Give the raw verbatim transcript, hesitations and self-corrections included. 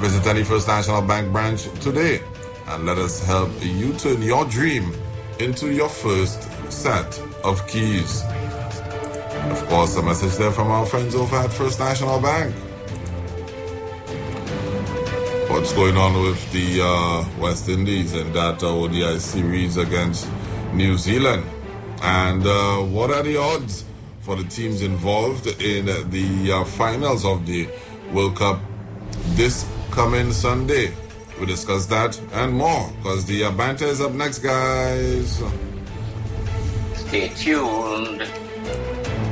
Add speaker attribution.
Speaker 1: Visit any First National Bank branch today and let us help you turn your dream into your first set of keys. Of course, a message there from our friends over at First National Bank. What's going on with the uh, West Indies and that uh, O D I series against New Zealand? And uh, what are the odds for the teams involved in the uh, finals of the World Cup this coming Sunday? We discuss that and more because the uh, banter is up next, guys.
Speaker 2: Stay tuned.